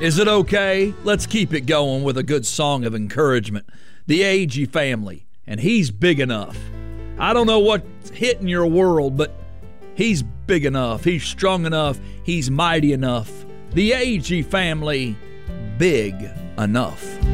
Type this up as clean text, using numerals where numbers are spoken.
Is it okay? Let's keep it going with a good song of encouragement. The Agee Family, and He's Big Enough. I don't know what's hitting your world, but He's big enough. He's strong enough. He's mighty enough. The Agee Family, big enough.